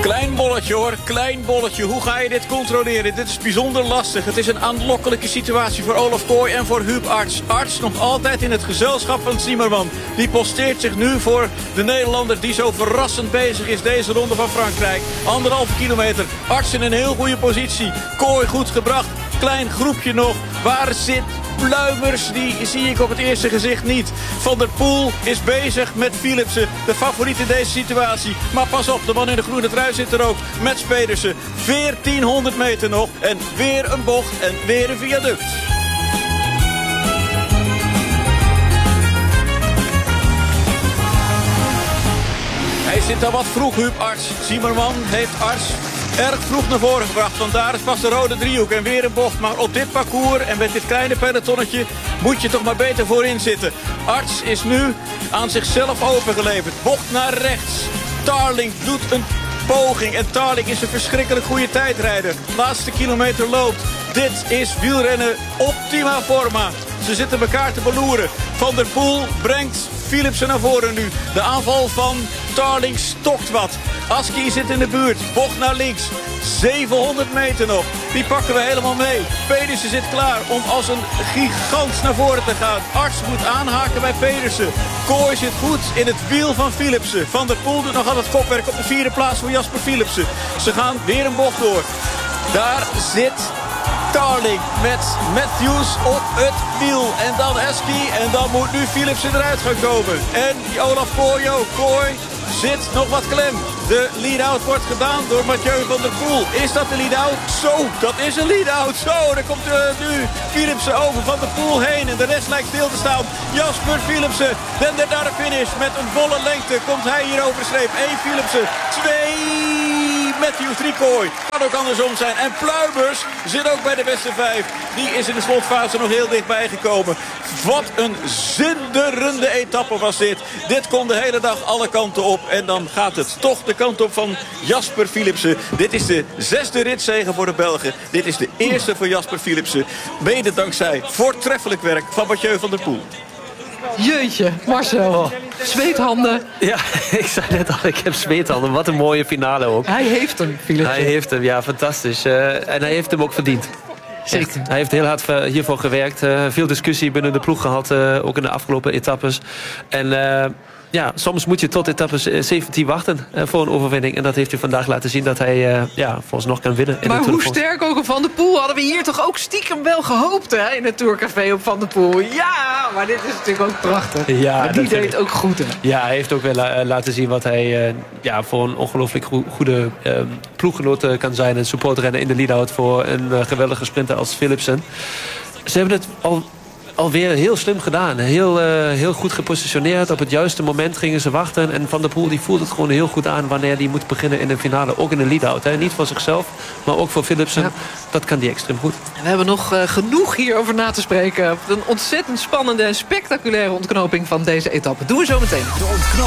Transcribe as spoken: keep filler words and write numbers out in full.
Klein bolletje hoor, klein bolletje. Hoe ga je dit controleren? Dit is bijzonder lastig. Het is een aanlokkelijke situatie voor Olaf Kooi en voor Huub Arts. Arts nog altijd in het gezelschap van Zimmerman. Die posteert zich nu voor de Nederlander die zo verrassend bezig is deze ronde van Frankrijk. Anderhalve kilometer. Arts in een heel goede positie. Kooi goed gebracht. Klein groepje nog. Waar zit Pluimers? Die zie ik op het eerste gezicht niet. Van der Poel is bezig met Philipsen. De favoriet in deze situatie. Maar pas op, de man in de groene trui zit er ook. Met Pedersen. veertienhonderd meter nog. En weer een bocht en weer een viaduct. Hij zit al wat vroeg, Huub Arts. Zimmerman heeft Arts erg vroeg naar voren gebracht. Want daar is pas de rode driehoek en weer een bocht. Maar op dit parcours en met dit kleine pelotonnetje moet je toch maar beter voorin zitten. Arts is nu aan zichzelf overgeleverd. Bocht naar rechts. Tarling doet een poging. En Tarling is een verschrikkelijk goede tijdrijder. Laatste kilometer loopt. Dit is wielrennen optima forma. Ze zitten elkaar te beloeren. Van der Poel brengt Philipsen naar voren nu. De aanval van Tarling stokt wat. Aski zit in de buurt. Bocht naar links. zevenhonderd meter nog. Die pakken we helemaal mee. Pedersen zit klaar om als een gigant naar voren te gaan. Arts moet aanhaken bij Pedersen. Kooi zit goed in het wiel van Philipsen. Van der Poel doet nog altijd kopwerk op de vierde plaats voor Jasper Philipsen. Ze gaan weer een bocht door. Daar zit Tarling met Matthews op het wiel. En dan Aski. En dan moet nu Philipsen eruit gaan komen. En die Olaf Kooi ook. Kooi zit nog wat klem. De lead-out wordt gedaan door Mathieu van der Poel. Is dat de lead-out? Zo, dat is een lead-out. Zo, daar komt uh, nu Philipsen over van der Poel heen. En de rest lijkt stil te staan. Jasper Philipsen, den der naar de finish. Met een volle lengte komt hij hier over de streep. één Philipsen, twee Matthew, drie Kooi. Kan ook andersom zijn. En Pluimers zit ook bij de beste vijf. Die is in de slotfase nog heel dichtbij gekomen. Wat een zinderende etappe was dit. Dit kon de hele dag alle kanten op. En dan gaat het toch de kant op van Jasper Philipsen. Dit is de zesde ritzege voor de Belgen. Dit is de eerste voor Jasper Philipsen. Mede dankzij voortreffelijk werk van Mathieu van der Poel. Jeetje, Marcel. Zweethanden. Ja, ik zei net al, ik heb zweethanden. Wat een mooie finale ook. Hij heeft hem, Philipsen. Hij heeft hem, ja, fantastisch. Uh, en hij heeft hem ook verdiend. Zeker. Hij heeft heel hard hiervoor gewerkt. Uh, veel discussie binnen de ploeg gehad, uh, ook in de afgelopen etappes. En uh, ja, soms moet je tot etappes zeventien wachten uh, voor een overwinning. En dat heeft hij vandaag laten zien dat hij uh, ja, vooralsnog kan winnen. In maar de hoe sterk ook Van der Poel hadden we hier toch ook stiekem wel gehoopt, hè, in het Tourcafé op Van der Poel. Ja, maar dit is natuurlijk ook prachtig. Ja, maar die deed ook goed, hè. Ja, hij heeft ook wel uh, laten zien wat hij uh, ja, voor een ongelooflijk go goede uh, ploeggenoot uh, kan zijn. Een supportrenner in de lead-out voor een uh, geweldige sprinter als Philipsen. Ze hebben het al alweer heel slim gedaan. Heel, uh, heel goed gepositioneerd. Op het juiste moment gingen ze wachten. En Van der Poel die voelt het gewoon heel goed aan wanneer hij moet beginnen in de finale. Ook in de lead-out. Hè. Niet voor zichzelf, maar ook voor Philipsen. Ja. Dat kan die extreem goed. We hebben nog uh, genoeg hierover na te spreken. Een ontzettend spannende en spectaculaire ontknoping van deze etappe. Doen we zo meteen. De ontknoping.